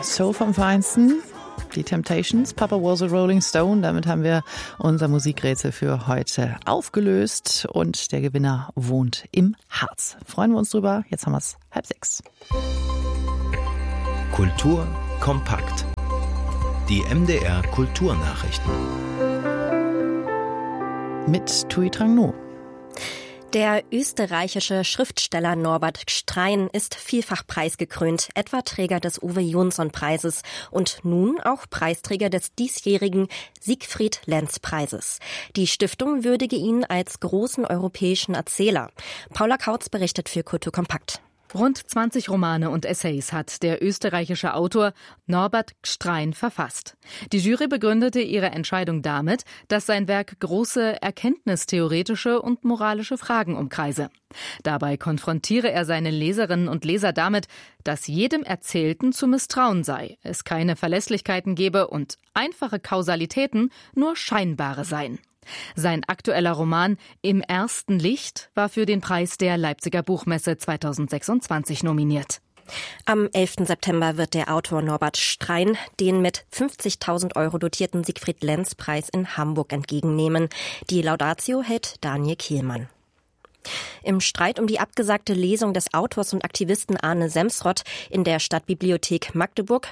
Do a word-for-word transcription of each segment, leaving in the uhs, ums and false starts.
Soul vom Feinsten. Die Temptations, Papa was a Rolling Stone. Damit haben wir unser Musikrätsel für heute aufgelöst. Und der Gewinner wohnt im Harz. Freuen wir uns drüber. Jetzt haben wir es halb sechs. Kultur kompakt. Die M D R Kulturnachrichten. Mit Thuy Trang Ngo. Der österreichische Schriftsteller Norbert Gstrein ist vielfach preisgekrönt, etwa Träger des Uwe-Jonsson-Preises und nun auch Preisträger des diesjährigen Siegfried-Lenz-Preises. Die Stiftung würdige ihn als großen europäischen Erzähler. Paula Kautz berichtet für Kultur kompakt. Rund zwanzig Romane und Essays hat der österreichische Autor Norbert Gstrein verfasst. Die Jury begründete ihre Entscheidung damit, dass sein Werk große erkenntnistheoretische und moralische Fragen umkreise. Dabei konfrontiere er seine Leserinnen und Leser damit, dass jedem Erzählten zu misstrauen sei, es keine Verlässlichkeiten gebe und einfache Kausalitäten nur scheinbare seien. Sein aktueller Roman Im ersten Licht war für den Preis der Leipziger Buchmesse zweitausendsechsundzwanzig nominiert. Am elften September wird der Autor Norbert Gstrein den mit fünfzigtausend Euro dotierten Siegfried-Lenz-Preis in Hamburg entgegennehmen. Die Laudatio hält Daniel Kehlmann. Im Streit um die abgesagte Lesung des Autors und Aktivisten Arne Semsrott in der Stadtbibliothek Magdeburg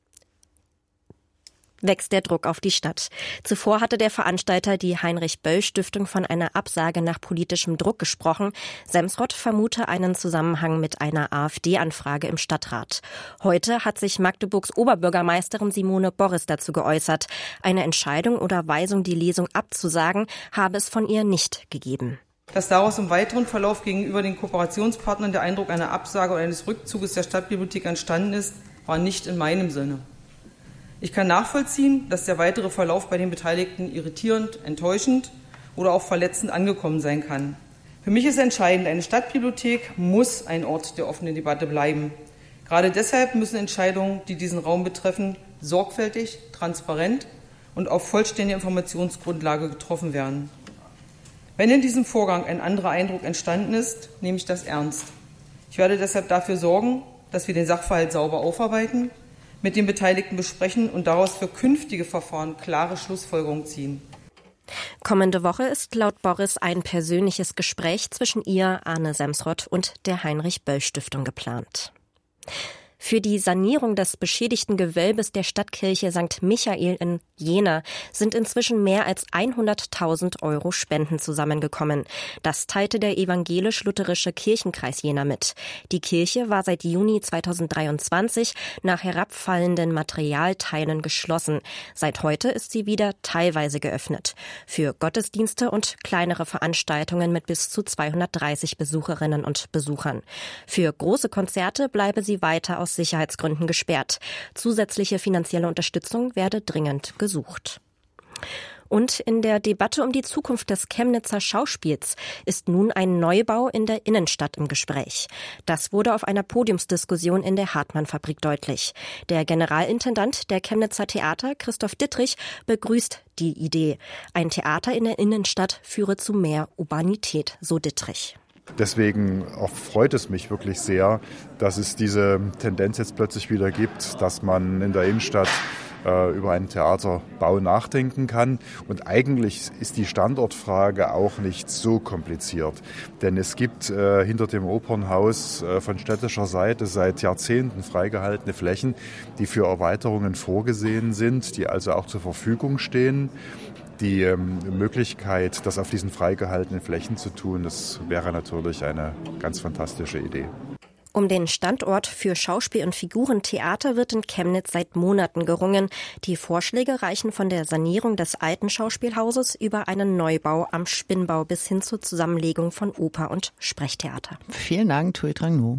wächst der Druck auf die Stadt. Zuvor hatte der Veranstalter, die Heinrich-Böll-Stiftung, von einer Absage nach politischem Druck gesprochen. Semsrott vermute einen Zusammenhang mit einer AfD-Anfrage im Stadtrat. Heute hat sich Magdeburgs Oberbürgermeisterin Simone Boris dazu geäußert. Eine Entscheidung oder Weisung, die Lesung abzusagen, habe es von ihr nicht gegeben. Dass daraus im weiteren Verlauf gegenüber den Kooperationspartnern der Eindruck einer Absage oder eines Rückzuges der Stadtbibliothek entstanden ist, war nicht in meinem Sinne. Ich kann nachvollziehen, dass der weitere Verlauf bei den Beteiligten irritierend, enttäuschend oder auch verletzend angekommen sein kann. Für mich ist entscheidend, eine Stadtbibliothek muss ein Ort der offenen Debatte bleiben. Gerade deshalb müssen Entscheidungen, die diesen Raum betreffen, sorgfältig, transparent und auf vollständiger Informationsgrundlage getroffen werden. Wenn in diesem Vorgang ein anderer Eindruck entstanden ist, nehme ich das ernst. Ich werde deshalb dafür sorgen, dass wir den Sachverhalt sauber aufarbeiten, mit den Beteiligten besprechen und daraus für künftige Verfahren klare Schlussfolgerungen ziehen. Kommende Woche ist laut Boris ein persönliches Gespräch zwischen ihr, Arne Semsrott und der Heinrich-Böll-Stiftung geplant. Für die Sanierung des beschädigten Gewölbes der Stadtkirche Sankt Michael in Jena sind inzwischen mehr als hunderttausend Euro Spenden zusammengekommen. Das teilte der evangelisch-lutherische Kirchenkreis Jena mit. Die Kirche war seit Juni zweitausenddreiundzwanzig nach herabfallenden Materialteilen geschlossen. Seit heute ist sie wieder teilweise geöffnet. Für Gottesdienste und kleinere Veranstaltungen mit bis zu zweihundertdreißig Besucherinnen und Besuchern. Für große Konzerte bleibe sie weiter aus Sicherheitsgründen gesperrt. Zusätzliche finanzielle Unterstützung werde dringend gesucht. Und in der Debatte um die Zukunft des Chemnitzer Schauspiels ist nun ein Neubau in der Innenstadt im Gespräch. Das wurde auf einer Podiumsdiskussion in der Hartmann-Fabrik deutlich. Der Generalintendant der Chemnitzer Theater, Christoph Dittrich, begrüßt die Idee. Ein Theater in der Innenstadt führe zu mehr Urbanität, so Dittrich. Deswegen freut es mich wirklich sehr, dass es diese Tendenz jetzt plötzlich wieder gibt, dass man in der Innenstadt äh, über einen Theaterbau nachdenken kann. Und eigentlich ist die Standortfrage auch nicht so kompliziert. Denn es gibt äh, hinter dem Opernhaus äh, von städtischer Seite seit Jahrzehnten freigehaltene Flächen, die für Erweiterungen vorgesehen sind, die also auch zur Verfügung stehen. Die ähm, Möglichkeit, das auf diesen freigehaltenen Flächen zu tun, das wäre natürlich eine ganz fantastische Idee. Um den Standort für Schauspiel- und Figurentheater wird in Chemnitz seit Monaten gerungen. Die Vorschläge reichen von der Sanierung des alten Schauspielhauses über einen Neubau am Spinnbau bis hin zur Zusammenlegung von Oper und Sprechtheater. Vielen Dank, Thuy Trang Ngo.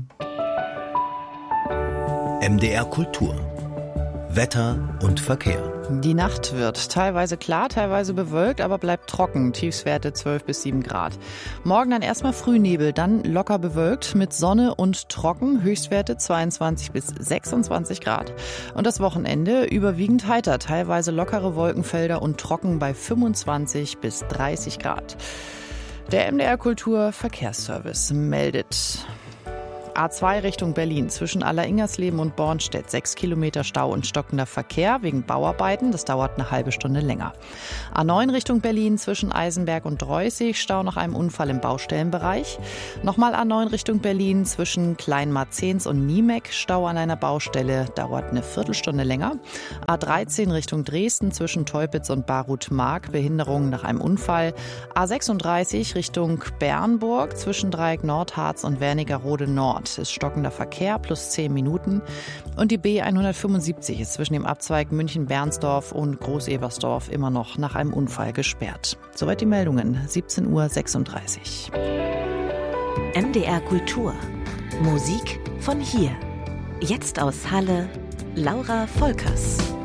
M D R Kultur. Wetter und Verkehr. Die Nacht wird teilweise klar, teilweise bewölkt, aber bleibt trocken. Tiefstwerte zwölf bis sieben Grad. Morgen dann erstmal Frühnebel, dann locker bewölkt mit Sonne und trocken. Höchstwerte zweiundzwanzig bis sechsundzwanzig Grad. Und das Wochenende überwiegend heiter, teilweise lockere Wolkenfelder und trocken bei fünfundzwanzig bis dreißig Grad. Der M D R Kultur Verkehrsservice meldet A zwei Richtung Berlin zwischen Alleringers-Leben und Bornstedt. Sechs Kilometer Stau und stockender Verkehr wegen Bauarbeiten. Das dauert eine halbe Stunde länger. A neun Richtung Berlin zwischen Eisenberg und Dreußig. Stau nach einem Unfall im Baustellenbereich. Nochmal A neun Richtung Berlin zwischen Kleinmarzens und Niemek. Stau an einer Baustelle. Dauert eine Viertelstunde länger. A dreizehn Richtung Dresden zwischen Teupitz und Barut-Mark. Behinderung nach einem Unfall. A sechsunddreißig Richtung Bernburg zwischen Dreieck Nordharz und Wernigerode Nord ist stockender Verkehr plus zehn Minuten. Und die B hundertfünfundsiebzig ist zwischen dem Abzweig München-Bernsdorf und Groß-Ebersdorf immer noch nach einem Unfall gesperrt. Soweit die Meldungen, siebzehn Uhr sechsunddreißig. M D R Kultur. Musik von hier. Jetzt aus Halle, Laura Volkers.